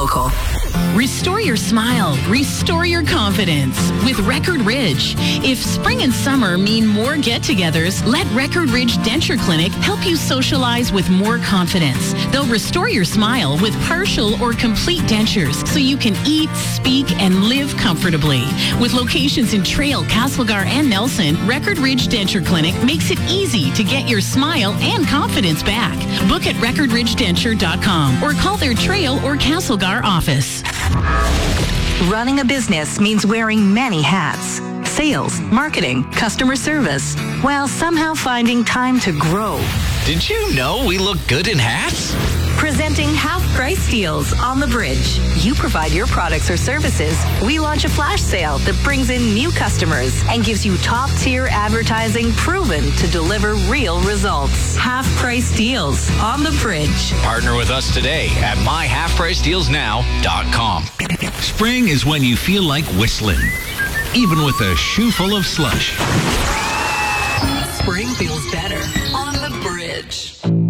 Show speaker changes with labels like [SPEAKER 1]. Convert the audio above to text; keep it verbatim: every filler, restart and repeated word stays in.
[SPEAKER 1] local.
[SPEAKER 2] Restore your smile. Restore your confidence with Record Ridge. If spring and summer mean more get-togethers, let Record Ridge Denture Clinic help you socialize with more confidence. They'll restore your smile with partial or complete dentures so you can eat, speak, and live comfortably. With locations in Trail, Castlegar, and Nelson, Record Ridge Denture Clinic makes it easy to get your smile and confidence back. Book at record ridge denture dot com or call their Trail or Castlegar office.
[SPEAKER 1] Running a business means wearing many hats. Sales, marketing, customer service, while somehow finding time to grow.
[SPEAKER 3] Did you know we look good in hats?
[SPEAKER 1] Presenting Half Price Deals on the Bridge. You provide your products or services. We launch a flash sale that brings in new customers and gives you top-tier advertising proven to deliver real results. Half Price Deals on the Bridge.
[SPEAKER 3] Partner with us today at my half price deals now dot com.
[SPEAKER 4] Spring is when you feel like whistling, even with a shoe full of slush.
[SPEAKER 1] Spring feels better on the Bridge.